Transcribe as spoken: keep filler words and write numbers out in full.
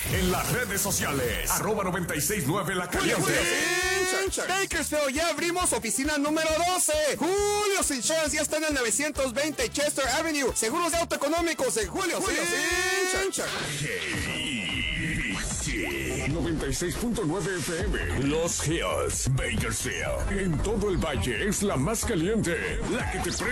En las redes sociales, arroba noventa y seis nueve La Caliente. Bakersfield, ya abrimos oficina número doce. Julio's Insurance ya está en el novecientos veinte Chester Avenue. Seguros de auto económicos en Julio's Insurance. noventa y seis punto nueve F M. Los Hills, Bakersfield. En todo el valle es la más caliente. La que te